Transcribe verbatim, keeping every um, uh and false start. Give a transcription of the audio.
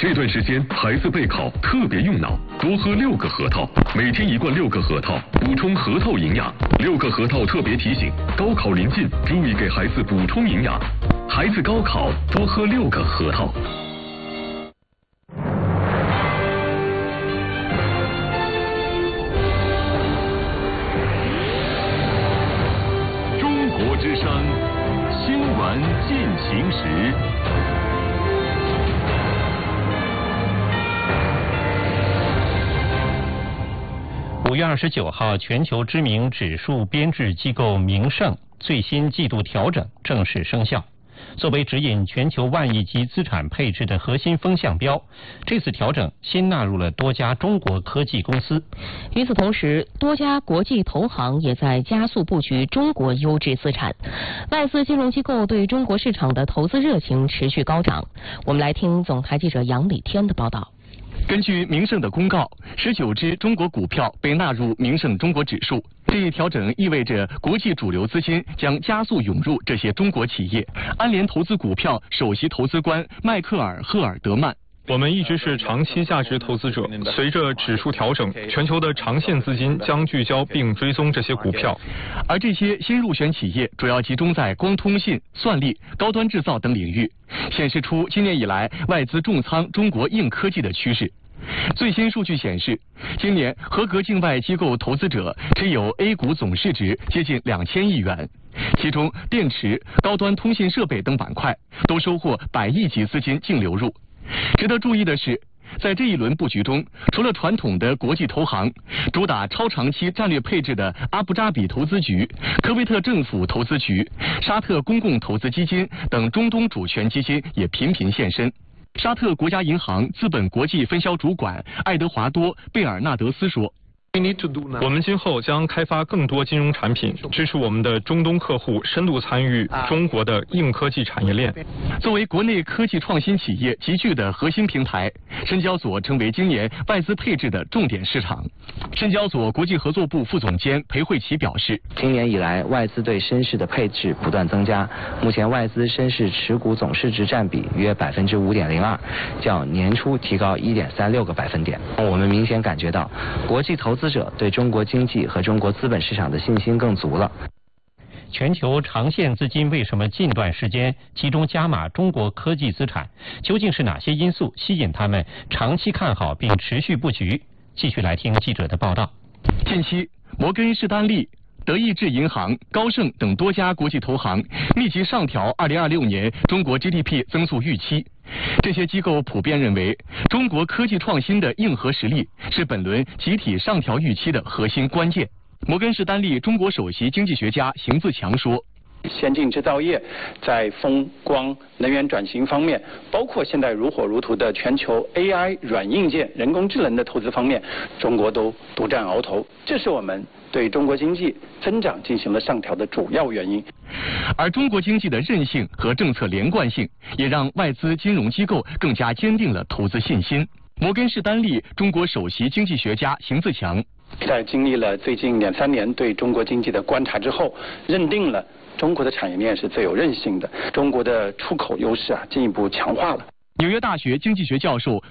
这段时间孩子备考特别用脑，多喝六个核桃，每天一罐六个核桃，补充核桃营养。六个核桃特别提醒：高考临近，注意给孩子补充营养。孩子高考多喝六个核桃。中国之声，新闻进行时。 五月二十九号，全球知名指数编制机构明晟最新季度调整正式生效。作为指引全球万亿级资产配置的核心风向标，这次调整新纳入了多家中国科技公司。 与此同时，多家国际投行也在加速布局中国优质资产。外资金融机构对中国市场的投资热情持续高涨。我们来听总台记者杨礼天的报道。 根据明晟的公告，十九只中国股票被纳入明晟中国指数。这一调整意味着国际主流资金将加速涌入这些中国企业。安联投资股票首席投资官迈克尔·赫尔德曼。 我们一直是长期价值投资者，随着指数调整，全球的长线资金将聚焦并追踪这些股票， 而这些新入选企业主要集中在光通信、算力、高端制造等领域，显示出今年以来外资重仓中国硬科技的趋势。最新数据显示，今年合格境外机构投资者持有 A 股总市值接近两千亿元，其中电池、高端通信设备等板块都收获百亿级资金净流入。值得注意的是，在这一轮布局中，除了传统的国际投行，主打超长期战略配置的阿布扎比投资局、科威特政府投资局、沙特公共投资基金等中东主权基金也频频现身。沙特国家银行资本国际分销主管爱德华多·贝尔纳德斯说， 我们今后将开发更多金融产品，支持我们的中东客户深度参与中国的硬科技产业链。 作为国内科技创新企业集聚的核心平台，深交所成为今年外资配置的重点市场。深交所国际合作部副总监裴慧琪表示， 今年以来，外资对深市的配置不断增加，目前外资深市持股总市值占比约百分之五点零二，较年初提高一点三六个百分点。我们明显感觉到，国际投资投资者对中国经济和中国资本市场的信心更足了。 全球长线资金为什么近段时间集中加码中国科技资产？究竟是哪些因素吸引他们长期看好并持续布局？继续来听记者的报道。 近期，摩根士丹利、德意志银行、高盛等多家国际投行密集上调二零二六年中国 G D P 增速预期。这些机构普遍认为，中国科技创新的硬核实力是本轮集体上调预期的核心关键。摩根士丹利中国首席经济学家邢自强说， 先进制造业在风光能源转型方面，包括现在如火如荼的全球 A I 软硬件、人工智能的投资方面，中国都独占鳌头，这是我们对中国经济增长进行了上调的主要原因。 而中国经济的韧性和政策连贯性，也让外资金融机构更加坚定了投资信心。摩根士丹利中国首席经济学家邢自强， 在经历了最近两三年对中国经济的观察之后，认定了中国的产业链是最有韧性的，中国的出口优势啊进一步强化了。 纽约大学经济学教授